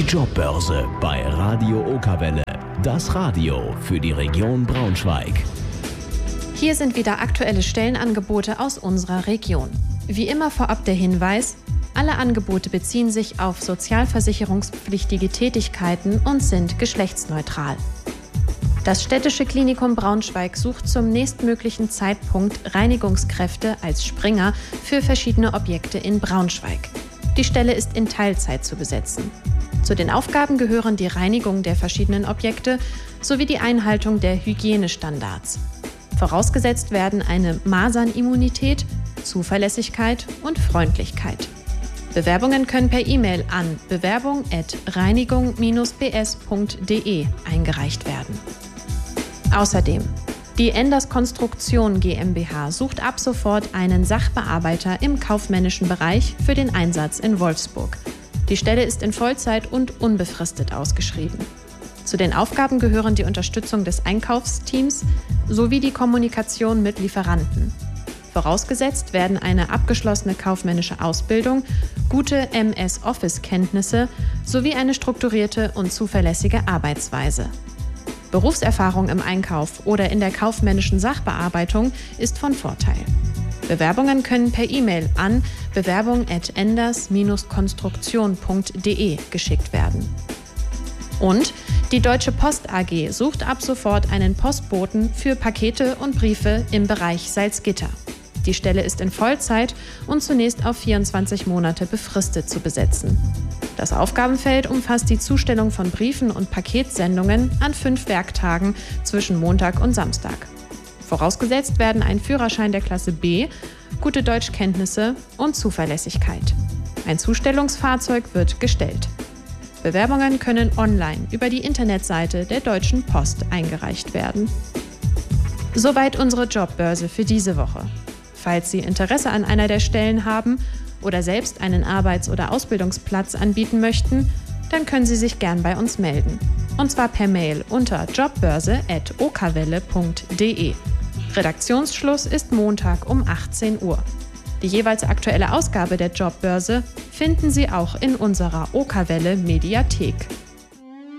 Jobbörse bei Radio Okerwelle. Das Radio für die Region Braunschweig. Hier sind wieder aktuelle Stellenangebote aus unserer Region. Wie immer vorab der Hinweis: Alle Angebote beziehen sich auf sozialversicherungspflichtige Tätigkeiten und sind geschlechtsneutral. Das Städtische Klinikum Braunschweig sucht zum nächstmöglichen Zeitpunkt Reinigungskräfte als Springer für verschiedene Objekte in Braunschweig. Die Stelle ist in Teilzeit zu besetzen. Zu den Aufgaben gehören die Reinigung der verschiedenen Objekte sowie die Einhaltung der Hygienestandards. Vorausgesetzt werden eine Masernimmunität, Zuverlässigkeit und Freundlichkeit. Bewerbungen können per E-Mail an bewerbung@reinigung-bs.de eingereicht werden. Außerdem: Die Enders Konstruktion GmbH sucht ab sofort einen Sachbearbeiter im kaufmännischen Bereich für den Einsatz in Wolfsburg. Die Stelle ist in Vollzeit und unbefristet ausgeschrieben. Zu den Aufgaben gehören die Unterstützung des Einkaufsteams sowie die Kommunikation mit Lieferanten. Vorausgesetzt werden eine abgeschlossene kaufmännische Ausbildung, gute MS-Office-Kenntnisse sowie eine strukturierte und zuverlässige Arbeitsweise. Berufserfahrung im Einkauf oder in der kaufmännischen Sachbearbeitung ist von Vorteil. Bewerbungen können per E-Mail an bewerbung@enders-konstruktion.de geschickt werden. Und die Deutsche Post AG sucht ab sofort einen Postboten für Pakete und Briefe im Bereich Salzgitter. Die Stelle ist in Vollzeit und zunächst auf 24 Monate befristet zu besetzen. Das Aufgabenfeld umfasst die Zustellung von Briefen und Paketsendungen an 5 Werktagen zwischen Montag und Samstag. Vorausgesetzt werden ein Führerschein der Klasse B, gute Deutschkenntnisse und Zuverlässigkeit. Ein Zustellungsfahrzeug wird gestellt. Bewerbungen können online über die Internetseite der Deutschen Post eingereicht werden. Soweit unsere Jobbörse für diese Woche. Falls Sie Interesse an einer der Stellen haben oder selbst einen Arbeits- oder Ausbildungsplatz anbieten möchten, dann können Sie sich gern bei uns melden. Und zwar per Mail unter jobbörse@okerwelle.de. Redaktionsschluss ist Montag um 18 Uhr. Die jeweils aktuelle Ausgabe der Jobbörse finden Sie auch in unserer Okerwelle Mediathek.